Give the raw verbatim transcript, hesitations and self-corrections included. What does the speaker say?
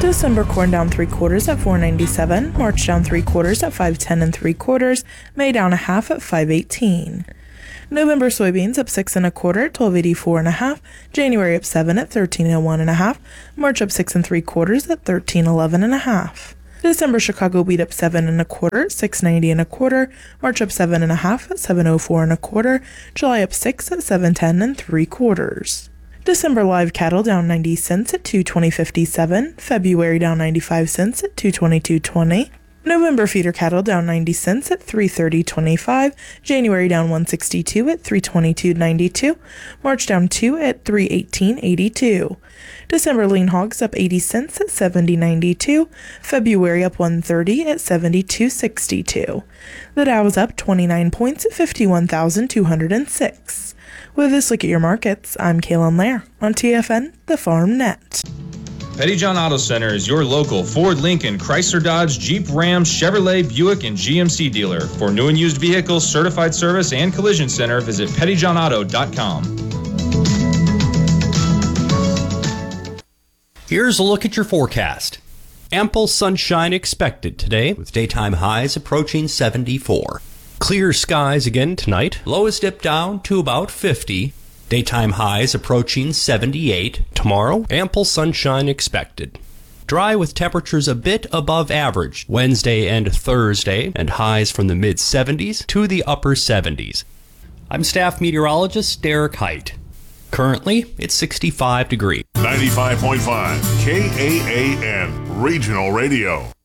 December corn down three quarters at four ninety-seven. March down three quarters at five ten and three quarters. May down a half at five eighteen. November soybeans up six and a quarter at twelve eighty-four and a half. January up seven at thirteen and one and a half. March up six and three quarters at thirteen eleven and a half. December Chicago wheat up seven and a quarter at six ninety and a quarter. March up seven and a half at seven oh four and a quarter. July up six at seven ten and three quarters. December live cattle down ninety cents at two twenty fifty-seven. February down ninety-five cents at two twenty-two twenty. November feeder cattle down ninety cents at three thirty twenty-five. January down one sixty-two at three twenty-two ninety-two. March down two at three eighteen eighty-two. December lean hogs up eighty cents at seventy ninety-two. February up one thirty at seventy-two sixty-two. The Dow is up twenty-nine points at fifty-one thousand two hundred six. With this look at your markets, I'm Kaylin Lair on T F N, the Farm Net. Pettyjohn Auto Center is your local Ford, Lincoln, Chrysler, Dodge, Jeep, Ram, Chevrolet, Buick, and G M C dealer. For new and used vehicles, certified service, and collision center, visit pettyjohn auto dot com. Here's a look at your forecast. Ample sunshine expected today, with daytime highs approaching seventy-four. Clear skies again tonight. Lows dip down to about fifty. Daytime highs approaching seventy-eight. Tomorrow, ample sunshine expected. Dry with temperatures a bit above average Wednesday and Thursday, and highs from the mid seventies to the upper seventies. I'm staff meteorologist Derek Height. Currently, it's sixty-five degrees. ninety-five point five K A A N Regional Radio.